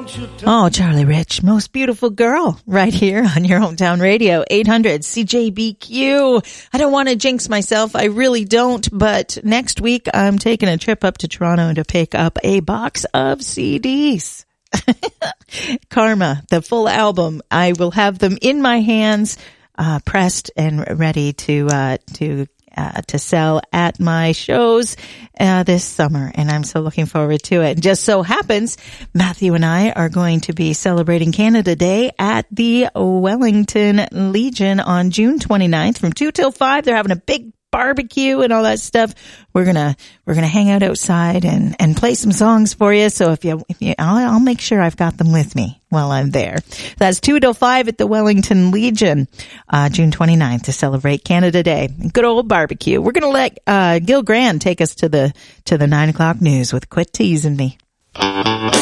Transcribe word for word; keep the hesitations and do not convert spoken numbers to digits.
Oh, Charlie Rich, most beautiful girl, right here on your hometown radio, eight hundred C J B Q. I don't want to jinx myself. I really don't. But next week, I'm taking a trip up to Toronto to pick up a box of C Ds. Karma, the full album. I will have them in my hands, uh, pressed and ready to, uh, to, uh, to sell at my shows, uh, this summer. And I'm so looking forward to it. And just so happens, Matthew and I are going to be celebrating Canada Day at the Wellington Legion on June twenty-ninth from two till five. They're having a big barbecue and all that stuff. We're gonna, we're gonna hang out outside and, and play some songs for you. So if you, if you, I'll, I'll make sure I've got them with me while I'm there. That's two till five at the Wellington Legion, uh, June twenty-ninth to celebrate Canada Day. Good old barbecue. We're gonna let, uh, Gil Grand take us to the, to the nine o'clock news with Quit Teasing Me.